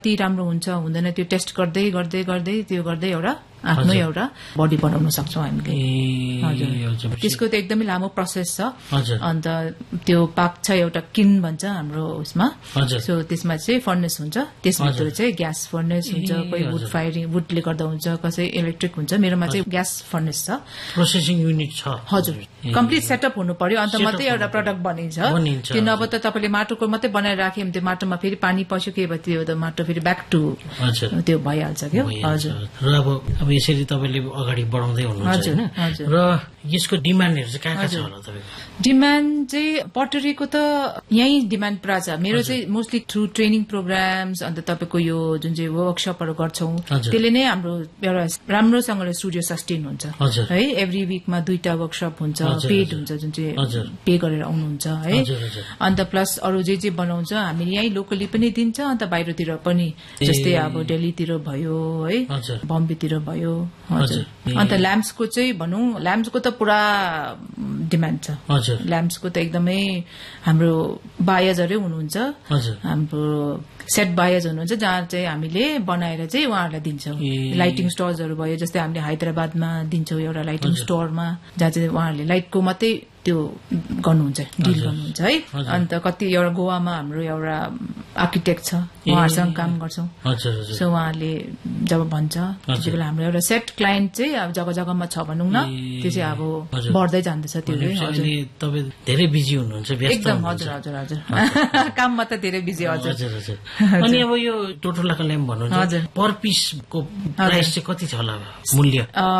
ती राम्रो हुन्छ हुँदैन त्यो टेस्ट गर्दै गर्दै गर्दै त्यो गर्दै एउटा आफ्नो एउटा बडी बनाउन सक्छौं हामीले। हजुर त्यसको त एकदमै लामो प्रोसेस छ। अन्त त्यो पाक्छ एउटा किन भन्छ हाम्रो उसमा। सो त्यसमा चाहिँ फर्नेस हुन्छ, त्यसभित्र चाहिँ ग्यास फर्नेस हुन्छ, कोही वुड फायरिङ वुडले गर्दा हुन्छ, कसै इलेक्ट्रिक हुन्छ। मेरोमा चाहिँ ग्यास फर्नेस छ, प्रोसेसिङ युनिट छ। हजुर कम्प्लिट सेटअप हुनु पर्यो अन्त मात्रै एउटा प्रडक्ट बनिन्छ। त्यो नभए त तपाईले माटोको मात्रै बनाएर राख्यो भने त्यो माटोमा फेरि पानी पस्यो के भयो त्यो त माटो फेरि ब्याक टु त्यो भइहाल्छ के। हजुर र अब यसरी तपाईले अगाडि बढाउँदै हुनुहुन्छ हैन? र यसको डिमान्डहरु चाहिँ कहाँ छ होला तपाईको? डिमान्ड चाहिँ पटरीको त यही डिमान्ड पुरा छ। मेरो चाहिँ मोस्टली थ्रु ट्रेनिङ प्रोग्राम्स अन्त तपाईको यो जुन चाहिँ वर्कशपहरु गर्छौं त्यसले नै हाम्रो एउटा राम्रोसँगले स्टुडियो सस्टेन हुन्छ है। एभ्री वीकमा 2टा वर्कशप हुन्छ, पेड हुन्छ जुन चाहिँ पे गरेर आउनुहुन्छ है। अन्त प्लस अरु जे बनाउँछ हामीले यही लोकली पनि दिन्छ अन्त बाहिरतिर पनि, जस्तै अब दिल्लीतिर भयो है, बम्बेतिर भयो। हजुर अन्त ल्याम्प्सको चाहिँ भनौं, ल्याम्प्सको त पुरा डिमान्ड छ। ल्याम्प्सको त एकदमै हाम्रो बायजहरु हुनुहुन्छ, हाम्रो सेट बायज हुनुहुन्छ जहाँ चाहिँ हामीले बनाएर चाहिँ उहाँहरूलाई दिन्छौं। लाइटिङ स्टोर्सहरु भयो, जस्तै हामीले हैदराबादमा दिन्छौं एउटा लाइटिङ स्टोरमा जहाँ चाहिँ उहाँहरूले लाइटको मात्रै त्यो गर्नुहुन्छ, डिल गर्नुहुन्छ है। अन्त कति एउटा गोवामा हाम्रो एउटा आर्किटेक्ट छ, उहाँहरुसँग काम गर्छौं। सो उहाँले जब भन्छ त्यसैबेला हाम्रो एउटा सेट क्लाइन्ट चाहिँ अब जग्गा जग्गामा छ भनौं न, त्यो चाहिँ अब बढ्दै जाँदैछ त्यो। हजुर तपाई धेरै बिजी हुनुहुन्छ, व्यस्त एकदम। हजुर हजुर हजुर काममा त धेरै बिजी। हजुर हजुर अनि अब यो टोटोलाको ल्याम्प भन्नुहुन्छ पर पिसको प्राइस चाहिँ कति छ होला मूल्य?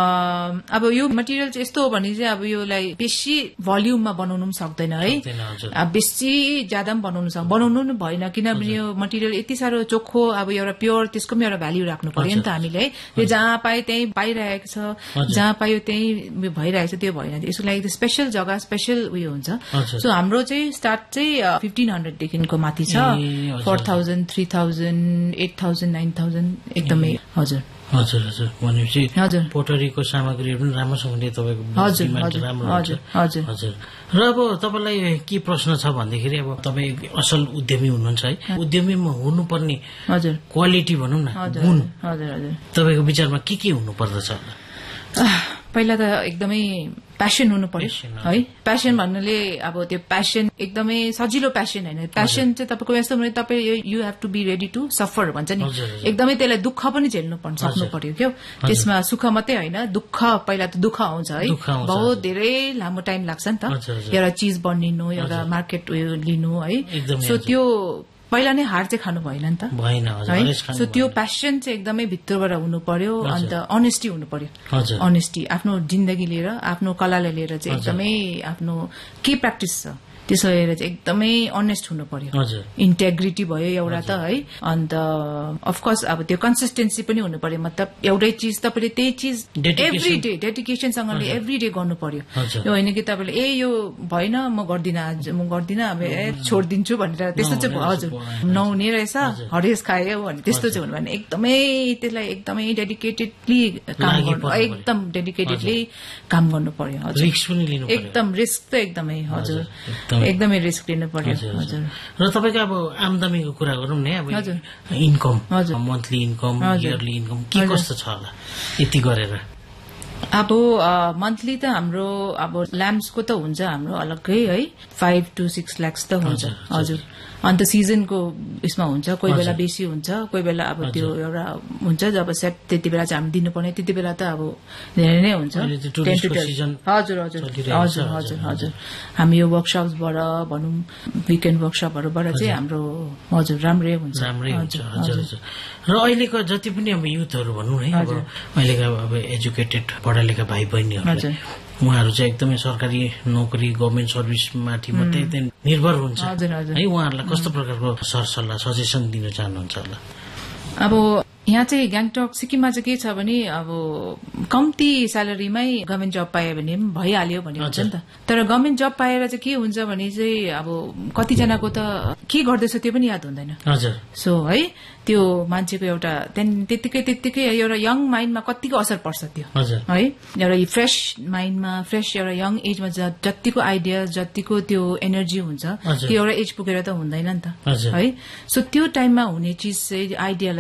अब यो मटेरियल चाहिँ यस्तो हो भने चाहिँ अब योलाई बेसी भोल्युममा बनाउनु पनि सक्दैन है, बेसी ज्यादा पनि बनाउनु पनि भएन, किनभने यो मटेरियल यति साह्रो चोखो अब एउटा प्योर, त्यसको पनि एउटा भ्याल्यु राख्नु पर्यो नि त हामीले। यो जहाँ पायो त्यही पाइरहेको छ, जहाँ पायो त्यही भइरहेको छ, त्यो भएन। यसको लागि स्पेशल जग्गा स्पेशल उयो हुन्छ। सो हाम्रो चाहिँ स्टार्ट चाहिँ 1500 देखिको माथि छ, 4000 3000 8000 9000 एकदमै। हजुर हजुर हजुर भनेपछि पोटरीको सामग्रीहरु पनि राम्रोसँगले तपाईको डिमान्ड राम्रो हुन्छ। हजुर हजुर र अब तपाईलाई के प्रश्न छ भन्दाखेरि अब तपाई असल उद्यमी हुनुहुन्छ है, उद्यमीमा हुनुपर्ने हजुर क्वालिटी भनौं न, गुण हजुर हजुर तपाईको विचारमा के हुनु पर्दछ? पहिला त एकदमै प्यासन हुनु पर्यो है। प्यासन भन्नाले अब त्यो प्यासन एकदमै सजिलो प्यासन हैन। प्यासन चाहिँ तपाईको यस्तो भने तपाई you have to be ready to suffer भन्छ नि, एकदमै त्यसलाई दुःख पनि झेल्नु पर्छ, सक्नु पर्यो के। त्यसमा सुख मात्रै हैन, दुःख पहिला त दुःख आउँछ है, बहुत धेरै लामो टाइम लाग्छ नि त एउटा चीज बनिनु, एउटा मार्केट उयो लिनु है। सो त्यो पहिला नै हार चाहिँ खानु भएन नि त है। सो त्यो प्यासन चाहिँ एकदमै भित्रबाट हुनु पर्यो। अन्त अनेस्टी हुनु पर्यो, अनेस्टी आफ्नो जिन्दगी लिएर, आफ्नो कलालाई लिएर चाहिँ एकदमै आफ्नो के प्र्याक्टिस छ त्यसो हेरेर चाहिँ एकदमै अनेस्ट हुनु पर्यो। इन्टेग्रिटी भयो एउटा त है। अन्त अफकोर्स अब त्यो कन्सिस्टेन्सी पनि हुनु पर्यो, मतलब एउटै चीज तपाईले त्यही चीज एभ्री डे डेडिकेसनसँगले एभ्री डे गर्नु पर्यो। यो होइन कि तपाईले यो भएन म गर्दिन, आज म गर्दिन, अब छोडिदिन्छु भनेर त्यस्तो चाहिँ हजुर नहुने रहेछ, हरेस खायो भने त्यस्तो चाहिँ हुनु भएन। एकदमै त्यसलाई एकदमै डेडिकेटेडली काम गर्नु, एकदम डेडिकेटेडली काम गर्नु पर्यो। हजुर एकदम रिस्क त एकदमै। हजुर एकदमै रिस्क लिनु पर्यो। हजुर र तपाईको अब आम्दानीको कुरा गरौँ न, अब income, monthly income, yearly income के कस्तो छ होला यति गरेर? अब मन्थली त हाम्रो अब ल्याम्प्सको त हुन्छ हाम्रो अलग्गै है, 5 to 6 लाख त हुन्छ। हजुर अन्त सिजनको यसमा हुन्छ, कोही बेला बेसी हुन्छ, कोही बेला अब त्यो एउटा हुन्छ जब सेट त्यति बेला चाहिँ हामी दिनुपर्ने, त्यति बेला त अब धेरै नै हुन्छ। 10 to 12। हजुर हजुर हजुर हजुर हजुर हामी यो वर्कशपबाट भनौं, विकेन्ड वर्कशपहरुबाट चाहिँ हाम्रो हजुर राम्रै हुन्छ। र अहिलेको जति पनि अब युथहरु भनौं है, अब अहिलेको अब एजुकेटेड पढा लेखा भाइ बहिनीहरु उहाँहरु चाहिँ एकदमै सरकारी नोकरी, गभर्नमेन्ट सर्भिस माथि मात्रै निर्भर हुन्छ है। उहाँहरुलाई कस्तो प्रकारको सरसल्लाह सजेसन दिन चाहनुहुन्छ होला? अब यहाँ चाहिँ गान्तोक सिक्किममा चाहिँ के छ भने अब कम्ती स्यालेरीमै गभर्मेन्ट जब पायो भने भइहाल्यो भन्ने हुन्छ नि त। तर गभर्मेन्ट जब पाएर चाहिँ के हुन्छ भने चाहिँ अब कतिजनाको त के गर्दैछ त्यो पनि याद हुँदैन। सो है त्यो मान्छेको एउटा त्यतिकै एउटा यङ माइन्डमा कतिको असर पर्छ त्यो है। एउटा फ्रेश माइन्डमा फ्रेश एउटा यङ एजमा जतिको आइडिया जतिको त्यो एनर्जी हुन्छ त्यो एउटा एज पुगेर त हुँदैन नि त है। सो त्यो टाइममा हुने चिज चाहिँ आइडियालाई